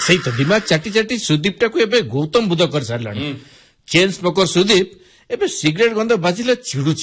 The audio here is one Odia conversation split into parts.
ସେଇ ତ ଦିମାଗ ଚାଟି ଚାଟି ସୁଦୀପ ଟାକୁ ଏବେ ଗୌତମ ବୁଦ୍ଧ କରି ସାରିଲାଣି। ଚେନ୍ ସ୍ମୋକର ସୁଦୀପ ଏବେ ସିଗାରେଟ ଗନ୍ଧ ବାଜିଲେ ଚିଡୁଛି।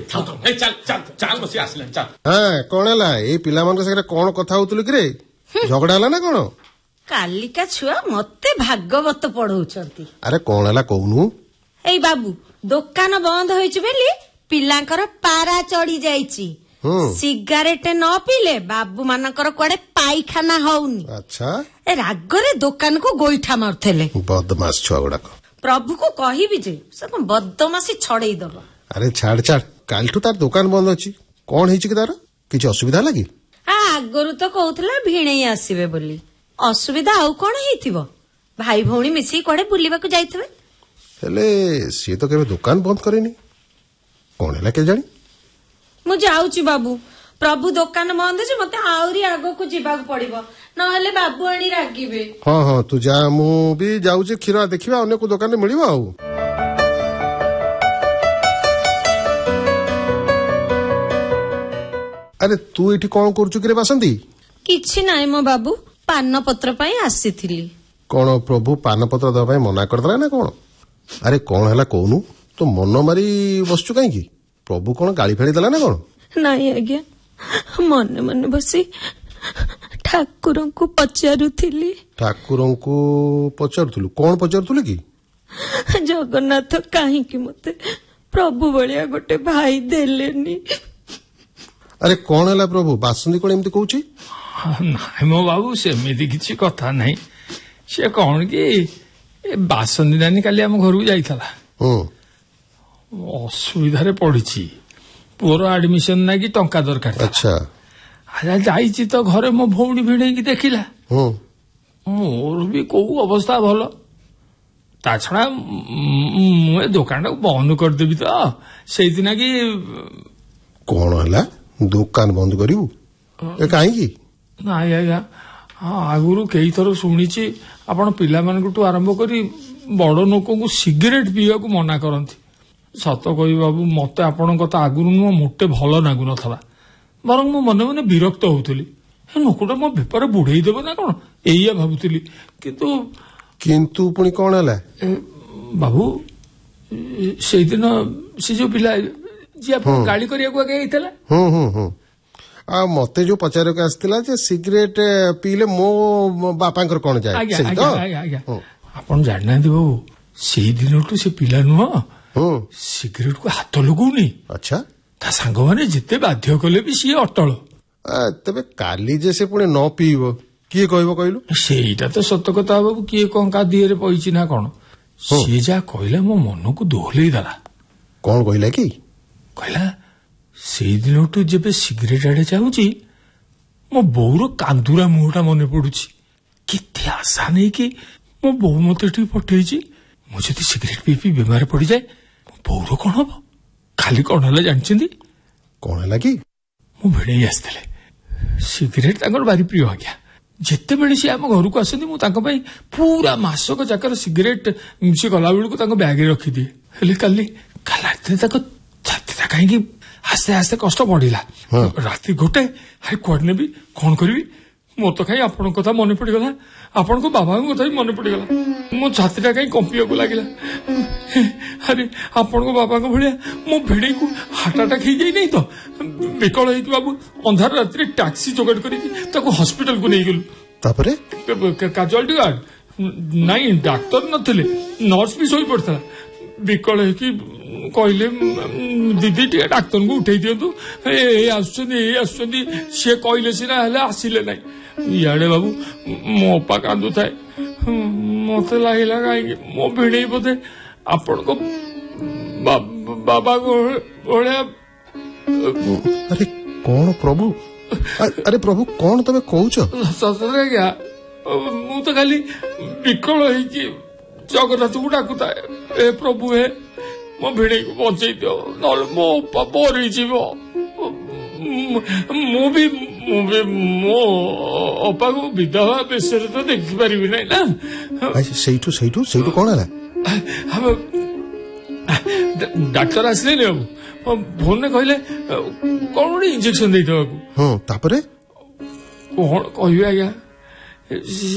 କଣ ହେଲା? ଏଇ ପିଲାମାନଙ୍କ ସାଙ୍ଗରେ କଣ କଥା ହଉଥିଲୁ କିରେ? ଝଗଡା ହେଲା ନା କଣ? କାଲିକା ଛୁଆ ମତେ ଭାଗବତ ପଢଉଛନ୍ତି। ଆରେ କଣ ହେଲା କହୁନୁ? ଏଇ ବାବୁ ଦୋକାନ ବନ୍ଦ ହୋଇଛି ବୋଲି ପିଲାଙ୍କର ପାରା ଚଢି ଯାଇଛି। ସିଗାରେଟ ନ ପିଇଲେ ବାବୁ ମାନଙ୍କର କୁଆଡେ ପାଇଖାନା ହଉନି। ଆଚ୍ଛା। ଏ ରାଗରେ ଦୋକାନକୁ ଗୋଇଠା ମାରୁଥିଲେ। ବଦମାସ ଛୁଆ ଗୁଡାକ। ପ୍ରଭୁକୁ କହିବି ଯେ ସେ କଣ ବଦମାସି ଛଡେଇ ଦବ। ଆରେ ଛାଡ କାଲିଠୁ ତାର ଦୋକାନ ବନ୍ଦ ଅଛି। କଣ ହେଇଛି କି ତାର? କିଛି ଅସୁବିଧା ହେଲା କି? ଆଗରୁ ତ କହୁଥିଲା ଭିଣେଇ ଆସିବେ ବୋଲି। ଅସୁବିଧା ଆଉ କଣ ହେଇଥିବ? ଭାଇ ଭଉଣୀ ମିଶିକି କୁଆଡେ ବୁଲିବାକୁ ଯାଇଥିବେ। ହେଲେ ସିଏ ତ କେବେ ଦୋକାନ ବନ୍ଦ କରେନି। କଣ ହେଲା କେଜାଣି? ମୁଁ ଯାଉଛି ବାବୁ। ପ୍ରଭୁ ଦୋକାନ ବନ୍ଦ ଅଛି, ମତେ ଆହୁରି ଆଗକୁ ଯିବାକୁ ପଡିବ, ନହେଲେ ବାବୁ ଆଣି ରାଗିବେ। ହଁ ତୁ ଯା, ମୁଁ ବି ଯାଉଛି କ୍ଷୀର ଦେଖିବା ଅନ୍ୟ କୋଉ ଦୋକାନରେ ମିଳିବ। ଆଉ ଆରେ ତୁ ଏଠି କଣ କରୁଛୁ କିରେ ବାସନ୍ତୀ? କିଛି ନାହିଁ ମୋ ବାବୁ, ପାନପତ୍ର ପାଇଁ ଆସିଥିଲି। କଣ ପ୍ରଭୁ ପାନପତ୍ର ଦେବା ପାଇଁ ମନା କରିଦେଲା ନା କଣ? ଆରେ କଣ ହେଲା କହୁନୁ? ତୁ ମନ ମାରି ବସିଛୁ କାହିଁକି? ପ୍ରଭୁ କଣ ଗାଳି ଫାଳି ଦେଲା ନା କଣ? ନାଇଁ ଆଜ୍ଞା, ମନେ ମନେ ବସି ଠାକୁରଙ୍କୁ ପଚାରୁଥିଲି। ଠାକୁରଙ୍କୁ ପଚାରୁଥିଲୁ? କଣ ପଚାରୁଥିଲୁ କି? ଜଗନ୍ନାଥ କାହିଁକି ମତେ ପ୍ରଭୁ ଭଳିଆ ଗୋଟେ ଭାଇ ଦେଲେନି? ଆରେ କଣ ହେଲା ପ୍ରଭୁ? ବାସନ୍ତୀ କଣ ଏମିତି କହୁଛି? ନାଇଁ ମୋ ବାବୁ, ସେମିତି କିଛି କଥା ନାହିଁ। ସେ କଣ କି ବାସନ୍ତୀ ନାନୀ କାଲି ଆମ ଘରକୁ ଯାଇଥିଲା। ଅସୁବିଧାରେ ପଡିଛି। ପୁଅର ଆଡମିସନ ନାଗି ଟଙ୍କା ଦରକାର। ଆଚ୍ଛା। ଯାଇଛି ତ ଘରେ ମୋ ଭଉଣୀ ଭିଣେଇକି ଦେଖିଲା। ମୋର ବି କୋଉ ଅବସ୍ଥା ଭଲ। ତା ଛଡା ମୁଁ ଏ ଦୋକାନଟାକୁ ବନ୍ଦ କରିଦେବି ତ, ସେଇଦିନ କି। କଣ ହେଲା? ଦୋକାନ ବନ୍ଦ କରିବୁ? କାହିଁକି? ନାଇଁ ଆଜ୍ଞା, ଆଗରୁ କେଇଥର ଶୁଣିଛି ଆପଣ ପିଲାମାନଙ୍କଠୁ ଆରମ୍ଭ କରି ବଡ ଲୋକଙ୍କୁ ସିଗାରେଟ ପିଇବାକୁ ମନା କରନ୍ତି। ସତ କହିବି ବାବୁ, ମତେ ଆପଣଙ୍କ କଥା ଆଗରୁ ନୁହଁ ମୋଟେ ଭଲ ଲାଗୁନଥିଲା। ବରଂ ମୁଁ ମନେ ମନେ ବିରକ୍ତ ହଉଥିଲି। ଏ ଲୋକଟା ମୋ ବେପାର ବୁଢେଇ ଦେବ ନା କଣ, ଏଇଆ ଭାବୁଥିଲି। କିନ୍ତୁ ପୁଣି କଣ ହେଲା? ବାବୁ, ସେଇଦିନ ସେ ଯୋଉ ପିଲା ଯିଏ ଆପଣ ଗାଳି କରିବାକୁ ଆଗେ ହେଇଥିଲା। ଆଉ ମତେ ଯୋଉ ପଚାରକୁ ଆସିଥିଲା ଯେ ସିଗାରେଟ ପିଇଲେ ମୋ ବାପାଙ୍କର କଣ ଯାଏ? ଆଜ୍ଞା, ଆପଣ ଜାଣିନାହାନ୍ତି ବାବୁ, ସେଇ ଦିନଠୁ ସେ ପିଲା ନୁହଁ ସିଗାରେଟକୁ ହାତ ଲଗଉନି। ଆଚ୍ଛା। ତା ସାଙ୍ଗମାନେ ଯେତେ ବାଧ୍ୟ କଲେ ବି ସିଏ ଅଟଳ। ତେବେ କାଲି ଯେ ସେ ପୁଣି ନ ପିଇବ କିଏ କହିବ କହିଲୁ? ସେଇଟା ତ ସତ କଥା ବାବୁ, କିଏ କଣ କା ଦିହରେ ପଇଛି ନା କଣ? ସିଏ ଯାହା କହିଲା ମୋ ମନକୁ ଦୋହଲେଇ ଦେଲା। କଣ କହିଲା କି? କହିଲା ସେଇଦିନଠୁ ଯେବେ ସିଗାରେଟ ଆଡେ ଯାଉଛି ମୋ ବୋଉର କାନ୍ଦୁରା ମୁହଁଟା ମନେ ପଡୁଛି। କେତେ ଆଶା ନେଇକି ମୋ ବୋଉ ମତେ ଏଠିକି ପଠେଇଛି। ମୁଁ ଯଦି ସିଗାରେଟ ପିଇ ପିଇ ବେମାର ପଡିଯାଏ ମୋ ବୋଉର କଣ ହବ? ଖାଲି କଣ ହେଲା ଜାଣିଛନ୍ତି? କଣ ହେଲା କି? ମୁଁ ଭିଣେଇ ଆସିଥିଲେ। ସିଗାରେଟ ତାଙ୍କର ଭାରି ପ୍ରିୟ ଆଜ୍ଞା। ଯେତେବେଳେ ସିଏ ଆମ ଘରକୁ ଆସନ୍ତି ମୁଁ ତାଙ୍କ ପାଇଁ ପୁରା ମାସକ ଯାକର ସିଗାରେଟ ସେ ଗଲା ବେଳକୁ ତାଙ୍କ ବ୍ୟାଗରେ ରଖିଦିଏ। ହେଲେ କାଲି ରାତିରେ ତାଙ୍କ ଛାତିଟା କାହିଁକି ଆସ୍ତେ ଆସ୍ତେ କଷ୍ଟ ବଢିଲା। ରାତି ଗୋଟେ, କୁଆଡେ ନେବି, କଣ କରିବି? ମୋର ତ କାହିଁ ଆପଣଙ୍କ କଥା ମନେ ପଡିଗଲା, ଆପଣଙ୍କ ବାବାଙ୍କ କଥା ବି ମନେ ପଡିଗଲା। ମୋ ଛାତିଟା କାହିଁ କମ୍ପିବାକୁ ଲାଗିଲା। ଆରେ ଆପଣଙ୍କ ବାବାଙ୍କ ଭଳିଆ ମୋ ଭିଣେଇକୁ ହାର୍ଟ ଆଟାକ୍ ହେଇଯାଇନାହିଁ ତ? ବିକଳ ହେଇକି ବାବୁ ଅନ୍ଧାର ରାତିରେ ଟ୍ୟାକ୍ସି ଯୋଗାଡ଼ କରିକି ତାକୁ ହସ୍ପିଟାଲକୁ ନେଇଗଲୁ। ତାପରେ କାଜୁଆଲିଟି ଗାର୍ଡ ନାଇଁ, ଡାକ୍ତର ନଥିଲେ, ନର୍ସ ବି ଶୋଇ ପଡିଥିଲା। ବିକଳ ହେଇକି କହିଲେ, ଦିଦି ଟିକେ ଡାକ୍ତରଙ୍କୁ ଉଠେଇ ଦିଅନ୍ତୁ, ଏଇ ଆସୁଛନ୍ତି। ସିଏ କହିଲେ ସିନା, ହେଲେ ଆସିଲେ ନାହିଁ। ଇଆଡେ ବାବୁ ମୋ ଅପା କାନ୍ଦୁଥାଏ। ମତେ ଲାଗିଲା କାହିଁକି ମୋ ଭିଣେଇ ବୋଧେ ଆପଣଙ୍କ ବାବା ଭଳିଆ। ଆରେ କଣ ପ୍ରଭୁ? ଆରେ ପ୍ରଭୁ, କଣ ତମେ କହୁଛ? ସତରେ ଆଜ୍ଞା, ମୁଁ ତ ଖାଲି ବିକଳ ହେଇକି ଜଗନ୍ନାଥଙ୍କୁ ଡାକୁଥାଏ, ଏ ପ୍ରଭୁ ହେ ମୋ ଭିଣେଇକୁ ବଞ୍ଚେଇ ଦିଅ, ନହେଲେ ମୋ ଅପା ମରିଯିବ। ମୁଁ ବି ମୋ ଅପାକୁ ବିଧବା ବେଶରେ ତ ଦେଖିପାରିବି ନାହିଁ ନା। ସେଇଠୁ କଣ ହେଲା? ଡାକ୍ତର ଆସିଲେନି ବାବୁ, ଫୋନରେ କହିଲେ କଣ ଗୋଟେ ଇଞ୍ଜେକ୍ସନ ଦେଇଦେବାକୁ। ତାପରେ କଣ କହିବି ଆଜ୍ଞା,